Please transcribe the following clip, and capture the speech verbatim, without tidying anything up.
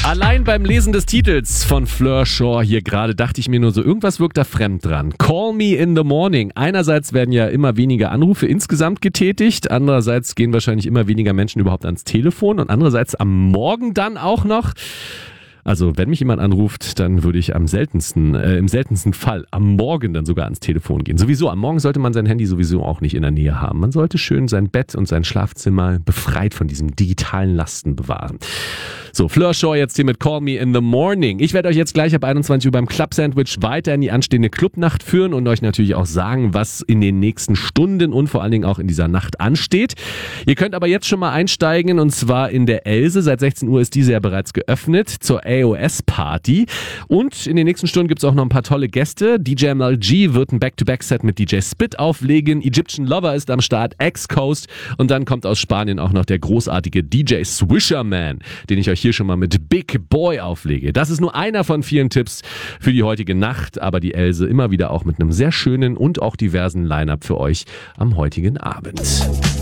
Allein beim Lesen des Titels von Fleur Shaw hier gerade dachte ich mir nur so, irgendwas wirkt da fremd dran. Call me in the morning. Einerseits werden ja immer weniger Anrufe insgesamt getätigt, andererseits gehen wahrscheinlich immer weniger Menschen überhaupt ans Telefon und andererseits am Morgen dann auch noch. Also wenn mich jemand anruft, dann würde ich am seltensten, äh, im seltensten Fall am Morgen dann sogar ans Telefon gehen. Sowieso, am Morgen sollte man sein Handy sowieso auch nicht in der Nähe haben. Man sollte schön sein Bett und sein Schlafzimmer befreit von diesen digitalen Lasten bewahren. So, Fleur Shaw jetzt hier mit Call Me in the Morning. Ich werde euch jetzt gleich ab einundzwanzig Uhr beim Club Sandwich weiter in die anstehende Clubnacht führen und euch natürlich auch sagen, was in den nächsten Stunden und vor allen Dingen auch in dieser Nacht ansteht. Ihr könnt aber jetzt schon mal einsteigen und zwar in der Else. Seit sechzehn Uhr ist diese ja bereits geöffnet zur A O S-Party. Und in den nächsten Stunden gibt es auch noch ein paar tolle Gäste. D J M L G wird ein Back-to-Back-Set mit D J Spit auflegen. Egyptian Lover ist am Start, X-Coast. Und dann kommt aus Spanien auch noch der großartige D J Swisherman, den ich euch hier schon mal mit Big Boy auflege. Das ist nur einer von vielen Tipps für die heutige Nacht, aber die Else immer wieder auch mit einem sehr schönen und auch diversen Line-Up für euch am heutigen Abend.